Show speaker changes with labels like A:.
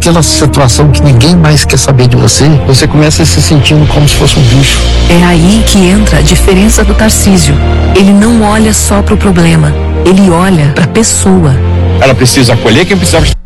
A: aquela situação que ninguém mais quer saber de você, você começa a se sentindo como se fosse um bicho.
B: É aí que entra a diferença do Tarcísio. Ele não olha só para o problema, ele olha para a pessoa.
C: Ela precisa acolher quem precisa